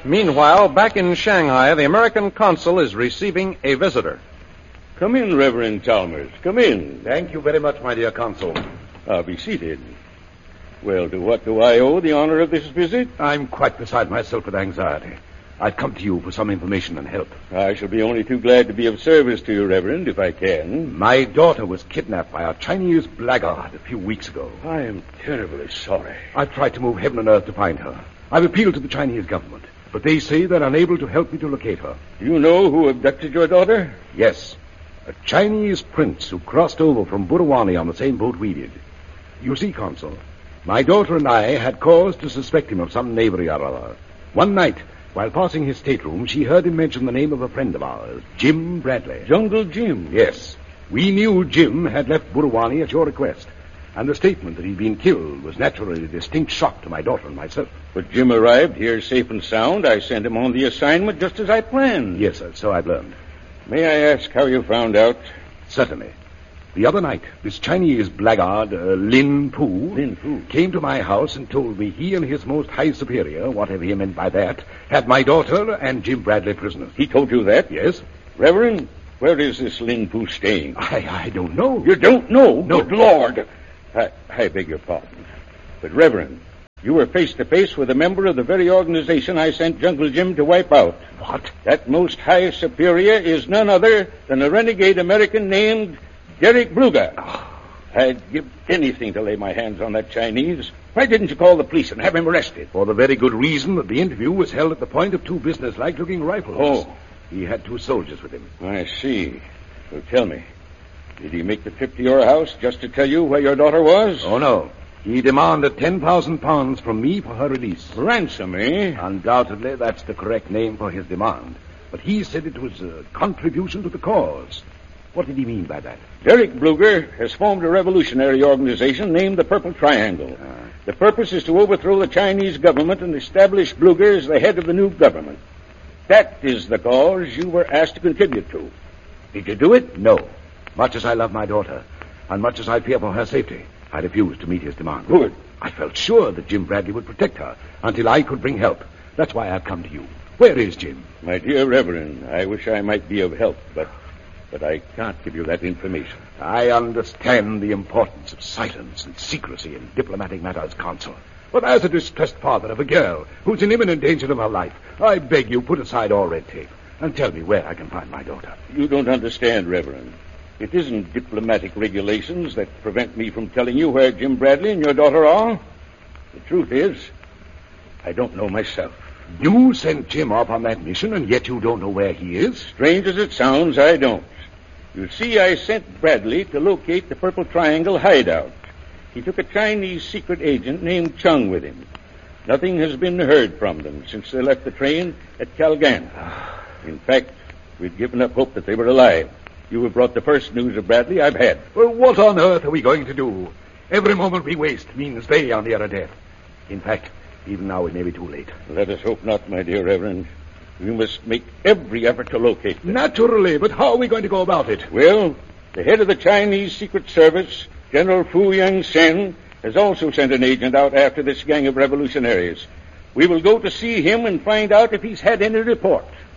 Meanwhile, back in Shanghai, the American consul is receiving a visitor. Come in, Reverend Chalmers. Come in. Thank you very much, my dear consul. Be seated. Well, to what do I owe the honor of this visit? I'm quite beside myself with anxiety. I've come to you for some information and help. I shall be only too glad to be of service to you, Reverend, if I can. My daughter was kidnapped by a Chinese blackguard a few weeks ago. I am terribly sorry. I've tried to move heaven and earth to find her. I've appealed to the Chinese government, but they say they're unable to help me to locate her. Do you know who abducted your daughter? Yes, a Chinese prince who crossed over from Burwani on the same boat we did. You see, Consul, my daughter and I had cause to suspect him of some knavery or other. One night, while passing his stateroom, she heard him mention the name of a friend of ours, Jim Bradley. Jungle Jim? Yes. We knew Jim had left Burwani at your request, and the statement that he'd been killed was naturally a distinct shock to my daughter and myself. But Jim arrived here safe and sound. I sent him on the assignment just as I planned. Yes, sir, so I've learned. May I ask how you found out? Certainly. The other night, this Chinese blackguard, Lin Pu, came to my house and told me he and his most high superior, whatever he meant by that, had my daughter and Jim Bradley prisoners. He told you that? Yes. Reverend, where is this Lin Pu staying? I don't know. You don't know? No. Good Lord. I beg your pardon. But, Reverend, you were face to face with a member of the very organization I sent Jungle Jim to wipe out. What? That most high superior is none other than a renegade American named Derek Bluger. I'd give anything to lay my hands on that Chinese. Why didn't you call the police and have him arrested? For the very good reason that the interview was held at the point of two businesslike looking rifles. Oh. He had two soldiers with him. I see. Well, tell me, did he make the trip to your house just to tell you where your daughter was? Oh, no. He demanded 10,000 pounds from me for her release. Ransom, eh? Undoubtedly, that's the correct name for his demand. But he said it was a contribution to the cause. What did he mean by that? Derek Bluger has formed a revolutionary organization named the Purple Triangle. The purpose is to overthrow the Chinese government and establish Bluger as the head of the new government. That is the cause you were asked to contribute to. Did you do it? No. Much as I love my daughter, and much as I fear for her safety, I refused to meet his demand. Good. I felt sure that Jim Bradley would protect her until I could bring help. That's why I've come to you. Where is Jim? My dear Reverend, I wish I might be of help, but I can't give you that information. I understand the importance of silence and secrecy in diplomatic matters, Consul. But as a distressed father of a girl who's in imminent danger of her life, I beg you put aside all red tape and tell me where I can find my daughter. You don't understand, Reverend. It isn't diplomatic regulations that prevent me from telling you where Jim Bradley and your daughter are. The truth is, I don't know myself. You sent Jim off on that mission, and yet you don't know where he is? Strange as it sounds, I don't. You see, I sent Bradley to locate the Purple Triangle hideout. He took a Chinese secret agent named Chung with him. Nothing has been heard from them since they left the train at Kalgan. In fact, we'd given up hope that they were alive. You have brought the first news of Bradley I've had. Well, what on earth are we going to do? Every moment we waste means they are near a death. In fact, even now it may be too late. Let us hope not, my dear Reverend. We must make every effort to locate them. Naturally, but how are we going to go about it? Well, the head of the Chinese Secret Service, General Fu Yang-sen, has also sent an agent out after this gang of revolutionaries. We will go to see him and find out if he's had any report.